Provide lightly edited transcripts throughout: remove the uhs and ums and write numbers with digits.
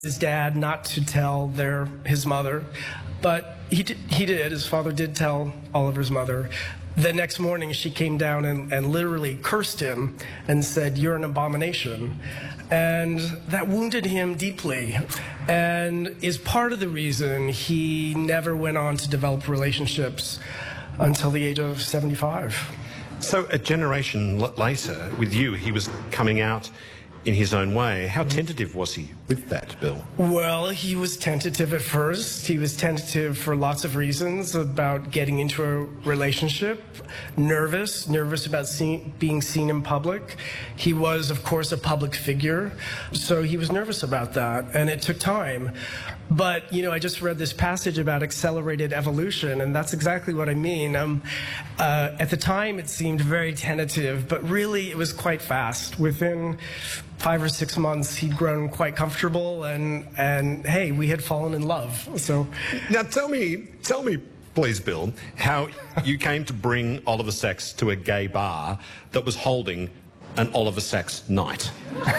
his dad not to tell his mother, but he did. His father did tell Oliver's mother. The next morning, she came down and literally cursed him and said, "You're an abomination." And that wounded him deeply and is part of the reason he never went on to develop relationships until the age of 75. So a generation later, with you, he was coming out in his own way. How tentative was he with that, Bill? Well, he was tentative at first. He was tentative for lots of reasons about getting into a relationship, nervous about being seen in public. He was, of course, a public figure, so he was nervous about that, and it took time. But, I just read this passage about accelerated evolution, and that's exactly what I mean. At the time, it seemed very tentative, but really it was quite fast. Within 5 or 6 months, he'd grown quite comfortable, and hey, we had fallen in love. So now tell me, please, Bill, how you came to bring Oliver Sacks to a gay bar that was holding an Oliver Sacks night.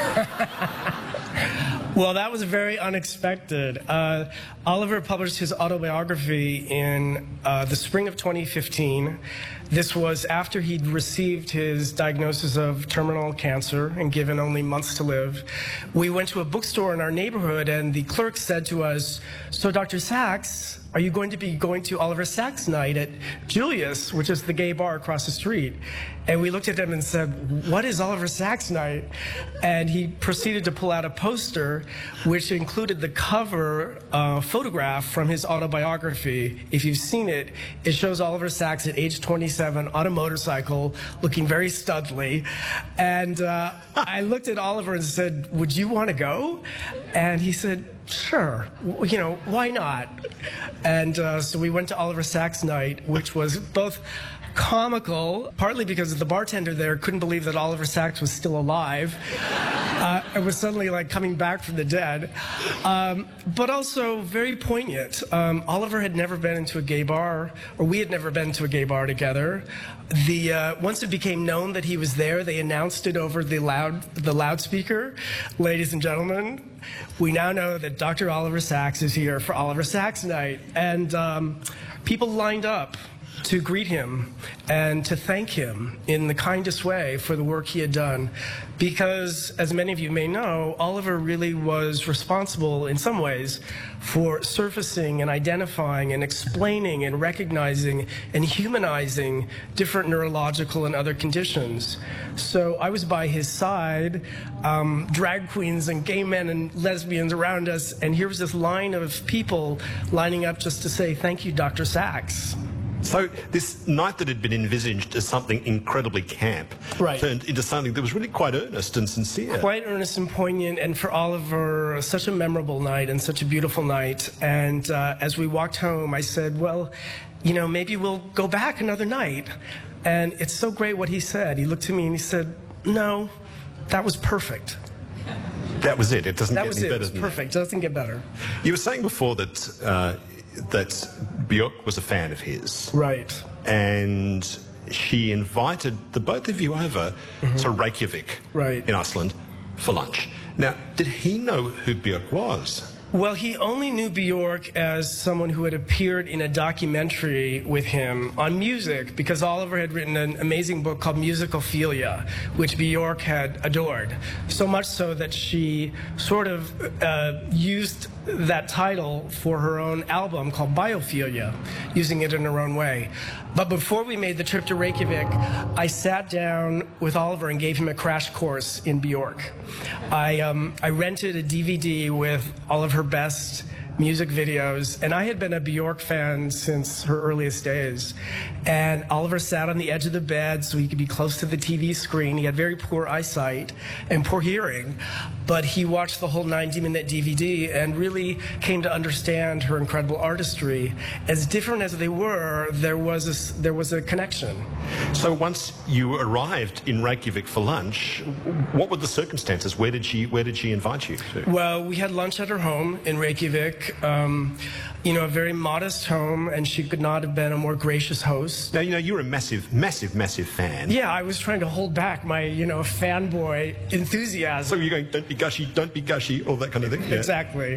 Well, that was very unexpected. Oliver published his autobiography in the spring of 2015. This was after he'd received his diagnosis of terminal cancer and given only months to live. We went to a bookstore in our neighborhood, and the clerk said to us, "So, Dr. Sacks, are you going to be going to Oliver Sacks night at Julius, which is the gay bar across the street?" And we looked at him and said, "What is Oliver Sacks night?" And he proceeded to pull out a poster which included the cover photograph from his autobiography. If you've seen it, it shows Oliver Sacks at age 27 on a motorcycle looking very studly. And I looked at Oliver and said, "Would you want to go?" And he said, "Sure, why not?" And so we went to Oliver Sacks night, which was both comical, partly because the bartender there couldn't believe that Oliver Sacks was still alive. It was suddenly like coming back from the dead, but also very poignant. Oliver had never been into a gay bar, or we had never been to a gay bar together. Once it became known that he was there, they announced it over the loudspeaker. "Ladies and gentlemen, we now know that Dr. Oliver Sacks is here for Oliver Sacks night." And people lined up to greet him and to thank him in the kindest way for the work he had done. Because, as many of you may know, Oliver really was responsible in some ways for surfacing and identifying and explaining and recognizing and humanizing different neurological and other conditions. So I was by his side, drag queens and gay men and lesbians around us, and here was this line of people lining up just to say, "Thank you, Dr. Sacks." So this night that had been envisaged as something incredibly camp turned into something that was really quite earnest and sincere. Quite earnest and poignant, and for Oliver, such a memorable night and such a beautiful night. And as we walked home, I said, "Well, maybe we'll go back another night." And it's so great what he said. He looked at me and he said, "No, that was perfect." That was it. It doesn't get any better than that. That was it. It was perfect. It doesn't get better. You were saying before that Björk was a fan of his. Right. And she invited the both of you over to Reykjavik in Iceland for lunch. Now, did he know who Björk was? Well, he only knew Björk as someone who had appeared in a documentary with him on music, because Oliver had written an amazing book called Musicophilia, which Björk had adored. So much so that she sort of used that title for her own album called Biophilia, using it in her own way. But before we made the trip to Reykjavik, I sat down with Oliver and gave him a crash course in Björk. I rented a DVD with all of her best music videos, and I had been a Björk fan since her earliest days. And Oliver sat on the edge of the bed so he could be close to the TV screen. He had very poor eyesight and poor hearing, but he watched the whole 90-minute DVD and really came to understand her incredible artistry. As different as they were, there was a connection. So once you arrived in Reykjavik for lunch, what were the circumstances? Where did she invite you to? Well, we had lunch at her home in Reykjavik. A very modest home, and she could not have been a more gracious host. Now, you're a massive fan. Yeah, I was trying to hold back my, fanboy enthusiasm. So you're going, don't be gushy, all that kind of thing? Yeah. Exactly.